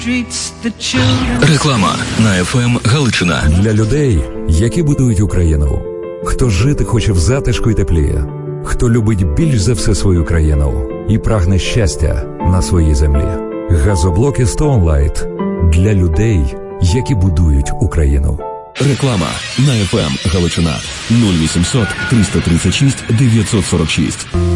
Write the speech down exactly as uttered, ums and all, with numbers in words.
Реклама на еф ем Галичина. Для людей, які будують Україну. Хто жити хоче в затишку й теплі. Хто любить більш за все свою країну і прагне щастя на своїй землі. Газоблоки Stone Light для людей, які будують Україну. Реклама на еф ем Галичина. нуль вісімсот триста тридцять шість дев'ятсот сорок шість.